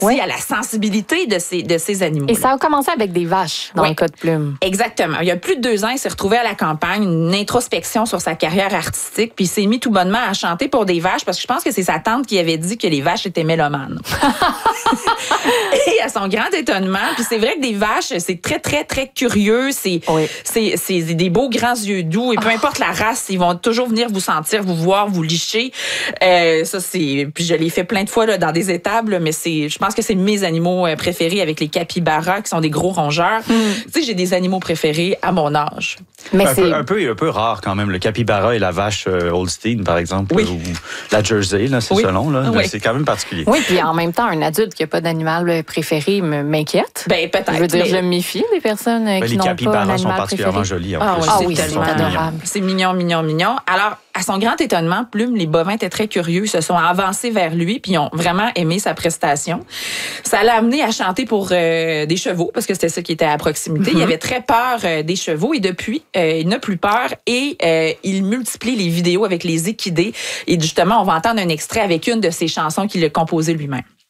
à la sensibilité de ces animaux. Et ça a commencé avec des vaches, dans le cas de Plume. Exactement. Il y a plus de 2 ans, il s'est retrouvé à la campagne, une introspection sur sa carrière artistique, puis il s'est mis tout bonnement à chanter pour des vaches, parce que je pense que c'est sa tante qui avait dit que les vaches étaient mélomanes. Et à son grand étonnement, puis c'est vrai que des vaches, c'est très, très, très curieux, c'est des beaux grands yeux doux, et peu importe la race, ils vont toujours venir vous sentir, vous voir, vous licher. Puis je l'ai fait plein de fois là, dans des étables, mais je pense que c'est mes animaux préférés avec les capybaras qui sont des gros rongeurs. Tu sais, j'ai des animaux préférés à mon âge. Mais un peu rare quand même, le capybara et la vache Holstein, par exemple, ou la Jersey, là, c'est selon. Là, c'est quand même particulier. Oui, puis en même temps, un adulte qui n'a pas d'animal préféré m'inquiète. Ben, peut-être. Je veux dire, je me méfie des personnes qui n'ont pas un animal préféré. Les capybaras sont particulièrement jolis. Oui, c'est adorable. C'est mignon, mignon, mignon. Alors, à son grand étonnement, Plume, les bovins étaient très curieux, ils se sont avancés vers lui, puis ils ont vraiment aimé sa prestation. Ça l'a amené à chanter pour des chevaux, parce que c'était ça qui était à proximité. Il avait très peur des chevaux, et depuis, il n'a plus peur, et il multiplie les vidéos avec les équidés. Et justement, on va entendre un extrait avec une de ses chansons qu'il a composée lui-même.